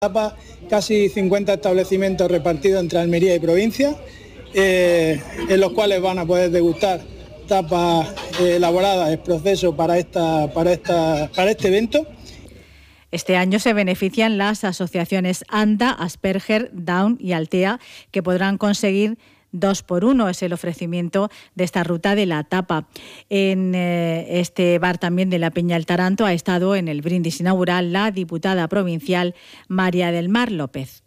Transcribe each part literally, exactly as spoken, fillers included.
Tapa, casi cincuenta establecimientos repartidos entre Almería y provincia, eh, en los cuales van a poder degustar tapas eh, elaboradas en proceso para, esta, para, esta, para este evento. Este año se benefician las asociaciones ANDA, Asperger, Down y Altea, que podrán conseguir dos por uno, es el ofrecimiento de esta ruta de la tapa. En eh, este bar también de la Peña El Taranto ha estado en el brindis inaugural la diputada provincial María del Mar López.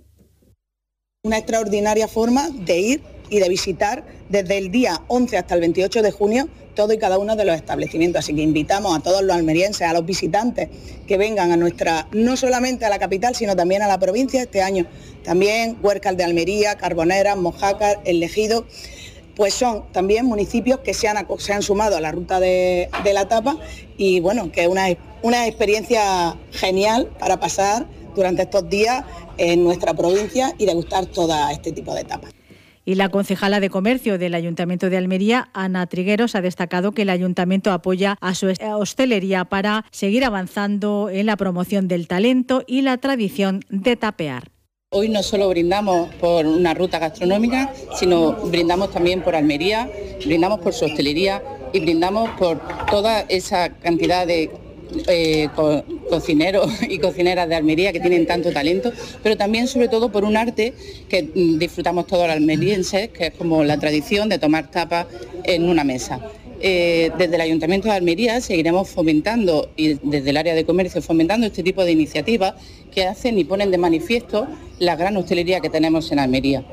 Una extraordinaria forma de ir y de visitar desde el día once hasta el veintiocho de junio todo y cada uno de los establecimientos. Así que invitamos a todos los almerienses, a los visitantes que vengan a nuestra, no solamente a la capital, sino también a la provincia este año. También Huércal de Almería, Carboneras, Mojácar, El Ejido, pues son también municipios que se han, se han sumado a la ruta de, de la tapa y bueno, que es una, una experiencia genial para pasar durante estos días en nuestra provincia y degustar todo este tipo de tapas. Y la concejala de Comercio del Ayuntamiento de Almería, Ana Trigueros, ha destacado que el Ayuntamiento apoya a su hostelería para seguir avanzando en la promoción del talento y la tradición de tapear. Hoy no solo brindamos por una ruta gastronómica, sino brindamos también por Almería, brindamos por su hostelería y brindamos por toda esa cantidad de Eh, co- cocineros y cocineras de Almería que tienen tanto talento, pero también sobre todo por un arte que mm, disfrutamos todos los almerienses, que es como la tradición de tomar tapas en una mesa. Eh, desde el Ayuntamiento de Almería seguiremos fomentando y desde el área de comercio fomentando este tipo de iniciativas que hacen y ponen de manifiesto la gran hostelería que tenemos en Almería.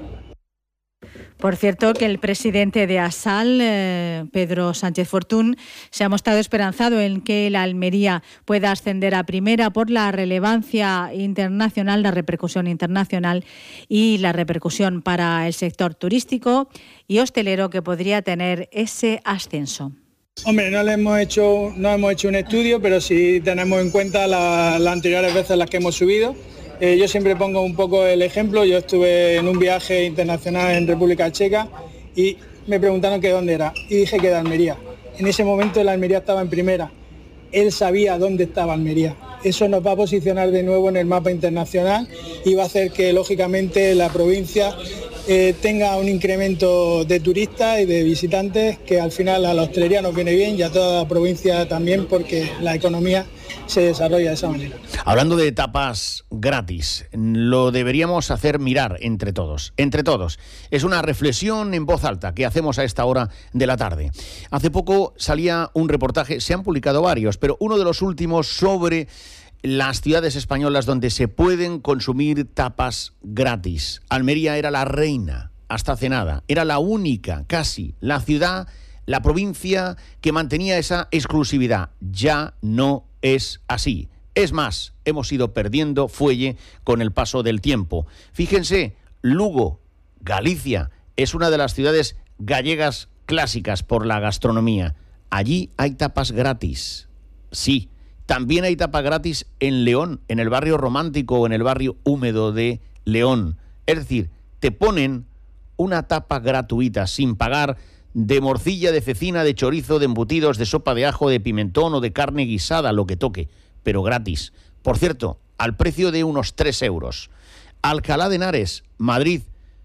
Por cierto, que el presidente de ASAL, eh, Pedro Sánchez Fortún, se ha mostrado esperanzado en que la Almería pueda ascender a primera por la relevancia internacional, la repercusión internacional y la repercusión para el sector turístico y hostelero que podría tener ese ascenso. Hombre, no le hemos hecho, no hemos hecho un estudio, pero sí tenemos en cuenta la, las anteriores veces las que hemos subido. Eh, yo siempre pongo un poco el ejemplo. Yo estuve en un viaje internacional en República Checa y me preguntaron que dónde era y dije que de Almería. En ese momento la Almería estaba en primera. Él sabía dónde estaba Almería. Eso nos va a posicionar de nuevo en el mapa internacional y va a hacer que lógicamente la provincia eh, tenga un incremento de turistas y de visitantes que al final a la hostelería nos viene bien y a toda la provincia también porque la economía se desarrolla de esa manera. Hablando de tapas gratis, lo deberíamos hacer mirar entre todos, entre todos. Es una reflexión en voz alta que hacemos a esta hora de la tarde. Hace poco salía un reportaje, se han publicado varios, pero uno de los últimos sobre las ciudades españolas donde se pueden consumir tapas gratis. Almería era la reina hasta hace nada, era la única, casi, la ciudad, la provincia que mantenía esa exclusividad. Ya no es así. Es más, hemos ido perdiendo fuelle con el paso del tiempo. Fíjense, Lugo, Galicia, es una de las ciudades gallegas clásicas por la gastronomía. Allí hay tapas gratis. Sí, también hay tapas gratis en León, en el barrio romántico o en el barrio húmedo de León. Es decir, te ponen una tapa gratuita sin pagar de morcilla, de cecina, de chorizo, de embutidos, de sopa de ajo, de pimentón o de carne guisada, lo que toque, pero gratis. Por cierto, al precio de unos tres euros. Alcalá de Henares, Madrid.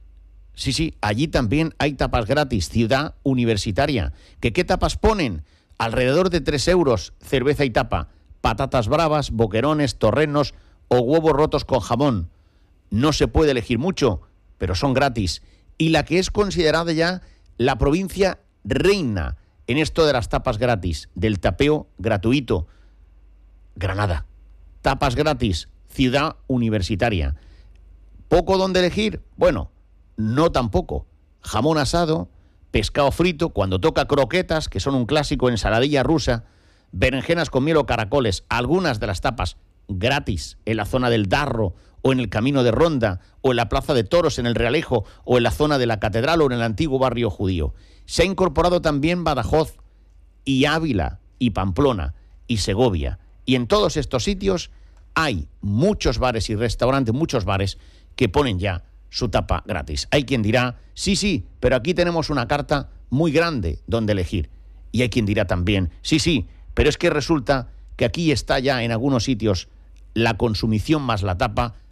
Sí, sí, allí también hay tapas gratis, ciudad universitaria. ¿Que qué tapas ponen? Alrededor de tres euros, cerveza y tapa, patatas bravas, boquerones, torrenos o huevos rotos con jamón. No se puede elegir mucho, pero son gratis. Y la que es considerada ya la provincia reina en esto de las tapas gratis, del tapeo gratuito, Granada. Tapas gratis, ciudad universitaria. ¿Poco donde elegir? Bueno, no tampoco. Jamón asado, pescado frito, cuando toca croquetas, que son un clásico, ensaladilla rusa, berenjenas con miel o caracoles, algunas de las tapas gratis en la zona del Darro o en el Camino de Ronda o en la Plaza de Toros en el Realejo o en la zona de la Catedral o en el antiguo barrio judío. Se ha incorporado también Badajoz y Ávila y Pamplona y Segovia. Y en todos estos sitios hay muchos bares y restaurantes, muchos bares que ponen ya su tapa gratis. Hay quien dirá, sí, sí, pero aquí tenemos una carta muy grande donde elegir. Y hay quien dirá también, sí, sí, pero es que resulta que aquí está ya en algunos sitios la consumición más la tapa